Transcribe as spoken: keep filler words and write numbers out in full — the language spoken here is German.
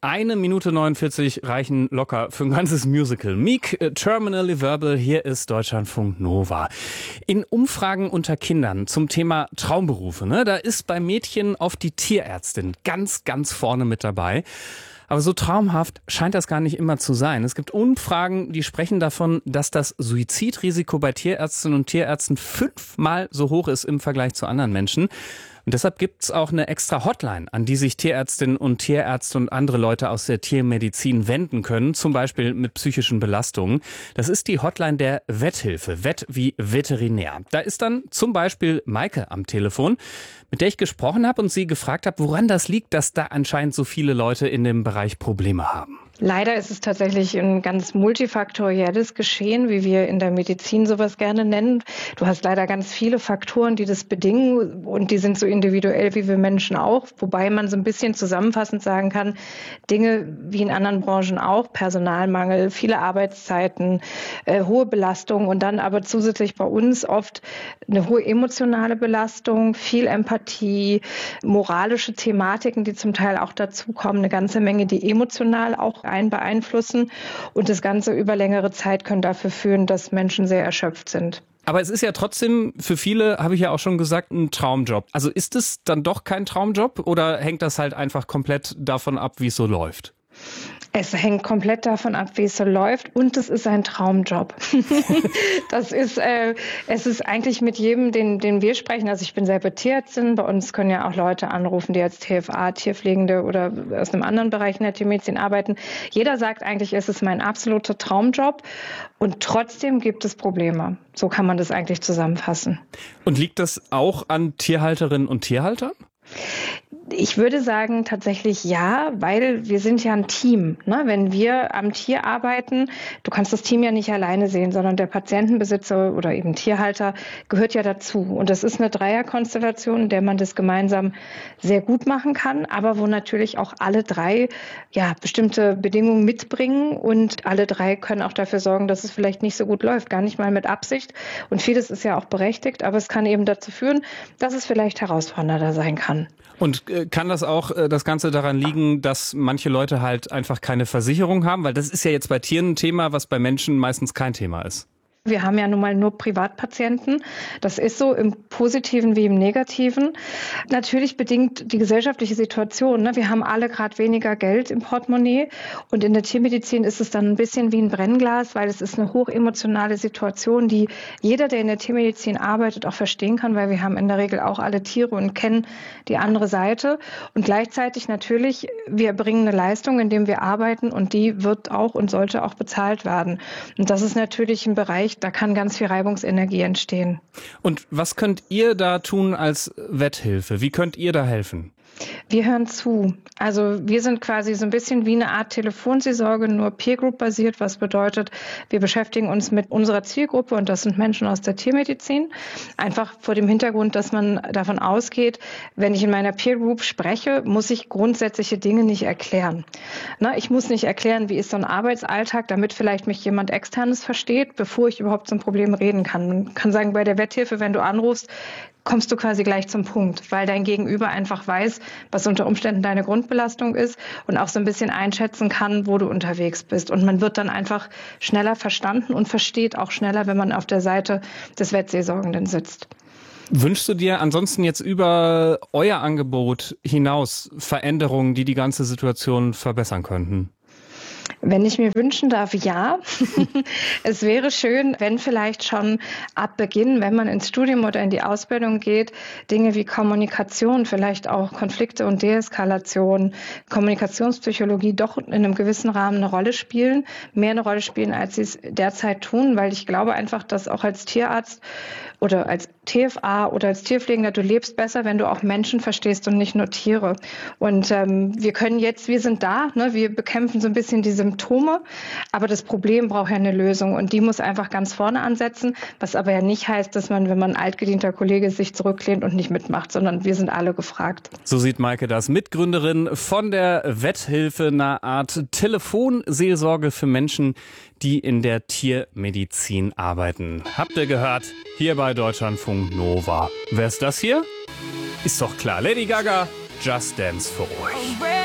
Eine Minute neunundvierzig reichen locker für ein ganzes Musical. Meek, Terminally Verbal, hier ist Deutschlandfunk Nova. In Umfragen unter Kindern zum Thema Traumberufe, ne, da ist bei Mädchen oft die Tierärztin ganz, ganz vorne mit dabei. Aber so traumhaft scheint das gar nicht immer zu sein. Es gibt Umfragen, die sprechen davon, dass das Suizidrisiko bei Tierärztinnen und Tierärzten fünfmal so hoch ist im Vergleich zu anderen Menschen. Und deshalb gibt's auch eine extra Hotline, an die sich Tierärztinnen und Tierärzte und andere Leute aus der Tiermedizin wenden können, zum Beispiel mit psychischen Belastungen. Das ist die Hotline der Vetthilfe, Vett wie Veterinär. Da ist dann zum Beispiel Maike am Telefon, mit der ich gesprochen habe und sie gefragt habe, woran das liegt, dass da anscheinend so viele Leute in dem Bereich Probleme haben. Leider ist es tatsächlich ein ganz multifaktorielles Geschehen, wie wir in der Medizin sowas gerne nennen. Du hast leider ganz viele Faktoren, die das bedingen, und die sind so individuell wie wir Menschen auch, wobei man so ein bisschen zusammenfassend sagen kann, Dinge wie in anderen Branchen auch, Personalmangel, viele Arbeitszeiten, äh, hohe Belastung und dann aber zusätzlich bei uns oft eine hohe emotionale Belastung, viel Empathie, moralische Thematiken, die zum Teil auch dazukommen, eine ganze Menge, die emotional auch einen beeinflussen, und das Ganze über längere Zeit können dafür führen, dass Menschen sehr erschöpft sind. Aber es ist ja trotzdem für viele, habe ich ja auch schon gesagt, ein Traumjob. Also ist es dann doch kein Traumjob oder hängt das halt einfach komplett davon ab, wie es so läuft? Es hängt komplett davon ab, wie es so läuft, und es ist ein Traumjob. Das ist, äh, es ist eigentlich mit jedem, den, den wir sprechen. Also ich bin selber Tierärztin. Bei uns können ja auch Leute anrufen, die als T F A, Tierpflegende oder aus einem anderen Bereich in der Tiermedizin arbeiten. Jeder sagt eigentlich, es ist mein absoluter Traumjob, und trotzdem gibt es Probleme. So kann man das eigentlich zusammenfassen. Und liegt das auch an Tierhalterinnen und Tierhaltern? Ich würde sagen tatsächlich ja, weil wir sind ja ein Team. Ne? Wenn wir am Tier arbeiten, du kannst das Team ja nicht alleine sehen, sondern der Patientenbesitzer oder eben Tierhalter gehört ja dazu. Und das ist eine Dreierkonstellation, in der man das gemeinsam sehr gut machen kann, aber wo natürlich auch alle drei ja bestimmte Bedingungen mitbringen, und alle drei können auch dafür sorgen, dass es vielleicht nicht so gut läuft, gar nicht mal mit Absicht. Und vieles ist ja auch berechtigt, aber es kann eben dazu führen, dass es vielleicht herausfordernder sein kann. Und äh, kann das auch äh, das Ganze daran liegen, dass manche Leute halt einfach keine Versicherung haben? Weil das ist ja jetzt bei Tieren ein Thema, was bei Menschen meistens kein Thema ist. Wir haben ja nun mal nur Privatpatienten. Das ist so im Positiven wie im Negativen. Natürlich bedingt die gesellschaftliche Situation. Ne? Wir haben alle gerade weniger Geld im Portemonnaie. Und in der Tiermedizin ist es dann ein bisschen wie ein Brennglas, weil es ist eine hochemotionale Situation, die jeder, der in der Tiermedizin arbeitet, auch verstehen kann, weil wir haben in der Regel auch alle Tiere und kennen die andere Seite. Und gleichzeitig natürlich, wir bringen eine Leistung, indem wir arbeiten, und die wird auch und sollte auch bezahlt werden. Und das ist natürlich ein Bereich, da kann ganz viel Reibungsenergie entstehen. Und was könnt ihr da tun als Vetthilfe? Wie könnt ihr da helfen? Wir hören zu. Also wir sind quasi so ein bisschen wie eine Art Telefonseelsorge, nur Peer-Group-basiert, was bedeutet, wir beschäftigen uns mit unserer Zielgruppe, und das sind Menschen aus der Tiermedizin. Einfach vor dem Hintergrund, dass man davon ausgeht, wenn ich in meiner Peer-Group spreche, muss ich grundsätzliche Dinge nicht erklären. Na, ich muss nicht erklären, wie ist so ein Arbeitsalltag, damit vielleicht mich jemand Externes versteht, bevor ich überhaupt zum Problem reden kann. Man kann sagen, bei der Vetthilfe, wenn du anrufst, kommst du quasi gleich zum Punkt, weil dein Gegenüber einfach weiß, was unter Umständen deine Grundbelastung ist, und auch so ein bisschen einschätzen kann, wo du unterwegs bist. Und man wird dann einfach schneller verstanden und versteht auch schneller, wenn man auf der Seite des Vettseelsorgenden sitzt. Wünschst du dir ansonsten jetzt über euer Angebot hinaus Veränderungen, die die ganze Situation verbessern könnten? Wenn ich mir wünschen darf, ja. Es wäre schön, wenn vielleicht schon ab Beginn, wenn man ins Studium oder in die Ausbildung geht, Dinge wie Kommunikation, vielleicht auch Konflikte und Deeskalation, Kommunikationspsychologie doch in einem gewissen Rahmen eine Rolle spielen, mehr eine Rolle spielen, als sie es derzeit tun, weil ich glaube einfach, dass auch als Tierarzt oder als T F A oder als Tierpflegender, du lebst besser, wenn du auch Menschen verstehst und nicht nur Tiere. Und ähm, wir können jetzt, wir sind da, ne, wir bekämpfen so ein bisschen die Symptome, aber das Problem braucht ja eine Lösung, und die muss einfach ganz vorne ansetzen, was aber ja nicht heißt, dass man, wenn man ein altgedienter Kollege ist, sich zurücklehnt und nicht mitmacht, sondern wir sind alle gefragt. So sieht Maike das, Mitgründerin von der Vetthilfe, einer Art Telefonseelsorge für Menschen, die in der Tiermedizin arbeiten. Habt ihr gehört? Hier bei Deutschlandfunk Nova. Wer ist das hier? Ist doch klar, Lady Gaga, Just Dance für euch.